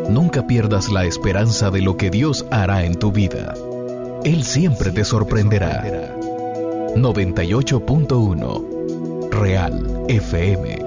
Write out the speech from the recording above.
Nunca pierdas la esperanza de lo que Dios hará en tu vida. Él siempre te sorprenderá. 98.1 Real FM.